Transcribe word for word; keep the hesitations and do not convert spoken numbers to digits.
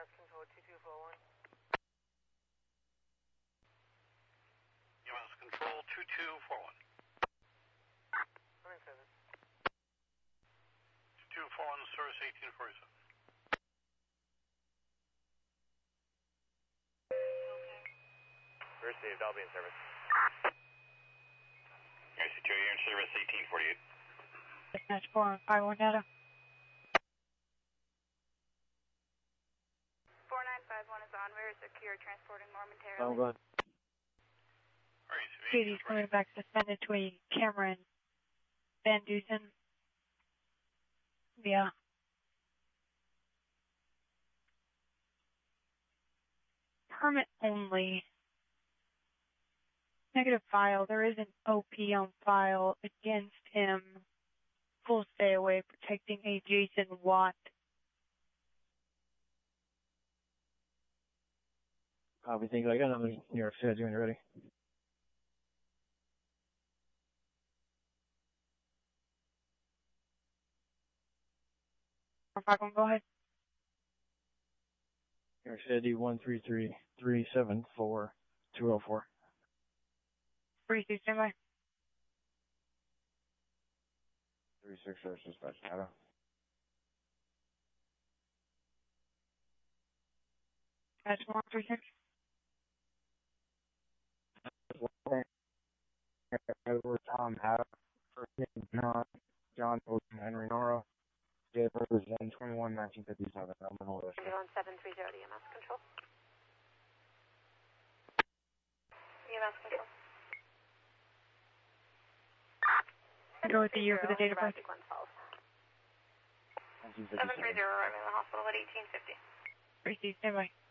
S Control two two four one. E M S Control two two four one. I'm in service. two two four one, service eighteen forty-seven. Received, I'll be in service. I C two, you're in service eighteen forty-eight. Dispatch four on five one data. four nine five one is on, very secure, transporting momentarily. Oh, good. Katie's coming back suspended to a Cameron Van Dusen. Yeah. Permit only. Negative file. There is an O P on file against him. Full stay away, protecting a Jason Watt. Copy, think I got another New York City when you're ready. Five one, go ahead. New York City one three three three seven four two zero four. Three two, stand by. Three six six dispatch data. That's one three six. Edward Tom Haddock, first name John, John Ocean Henry Nora, date of birth is one twenty-one nineteen fifty-seven. I'm an older. Ambulance seven three zero to E M S Control. E M S Control. Go with the year for the date of birth. seven three nineteen zero, fifty-seven. arriving in the hospital at eighteen fifty. Three two, stand by.